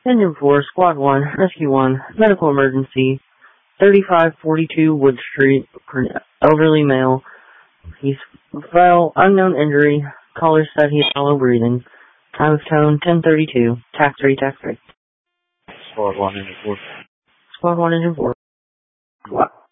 Engine 4, Squad 1, Rescue 1, medical emergency, 3542 Wood Street, elderly male. He's fell, unknown injury. Caller said he's hollow breathing. Time of tone 10:32. Tax 3, tax 3. Squad 1, Engine 4. Squad 1, Engine 4.